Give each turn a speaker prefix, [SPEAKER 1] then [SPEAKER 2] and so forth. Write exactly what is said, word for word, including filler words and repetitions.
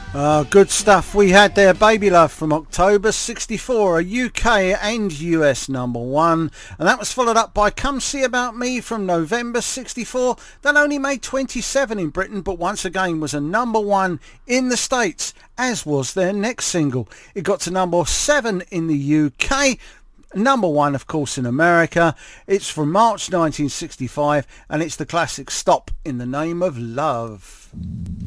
[SPEAKER 1] Uh, good stuff we had there. Baby Love from October sixty-four, a U K and U S number one, and that was followed up by Come See About Me from November sixty-four. That only made twenty-seven in Britain, but once again was a number one in the States, as was their next single. It got to number seven in the U K, number one of course in America. It's from March nineteen sixty-five, and it's the classic Stop in the Name of Love.